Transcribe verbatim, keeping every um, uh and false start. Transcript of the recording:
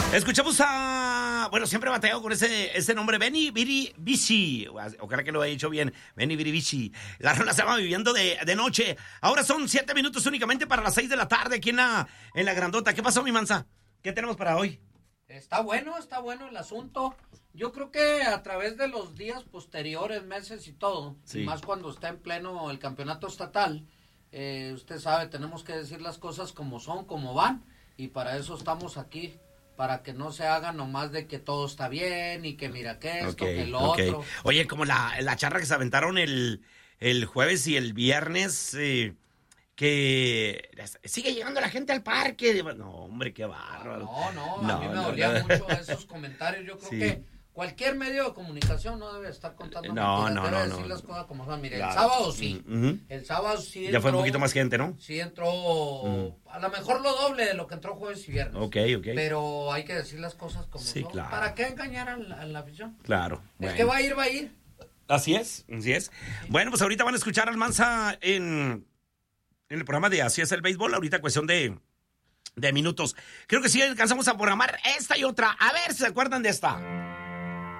Escuchamos a... Bueno, siempre bateo con ese, ese nombre, Benny Biri Bici. Ojalá que lo haya dicho bien. Benny Biri Bici. La rola se llama Viviendo de, de Noche. Ahora son siete minutos únicamente para las seis de la tarde aquí en la, en la grandota. ¿Qué pasó, mi mansa? ¿Qué tenemos para hoy? Está bueno, está bueno el asunto. Yo creo que a través de los días posteriores, meses y todo, sí. Y más cuando está en pleno el campeonato estatal, eh, usted sabe, tenemos que decir las cosas como son, como van, y para eso estamos aquí. Para que no se haga nomás de que todo está bien y que mira que esto, okay, que lo okay. otro. Oye, como la, la charla que se aventaron el, el jueves y el viernes, eh, que sigue llegando la gente al parque. No, hombre, qué bárbaro. No, no, no, a mí me no, dolía no. mucho esos comentarios. Yo creo sí. que cualquier medio de comunicación no debe estar contando no, mentiras, no, debe no, decir no, las cosas como son. Mire, claro. el sábado sí, uh-huh. el sábado sí entró, ya fue un poquito más gente, ¿no? Sí entró, uh-huh. a lo mejor lo doble de lo que entró jueves y viernes. Ok, ok. Pero hay que decir las cosas como sí, son. Claro. ¿Para qué engañar a la, a la afición? Claro. El bueno. que va a ir, va a ir. Así es, así es. Bueno, pues ahorita van a escuchar al Mansa en, en el programa de Así es el Béisbol, ahorita cuestión de, de minutos. Creo que sí alcanzamos a programar esta y otra. A ver si se acuerdan de esta.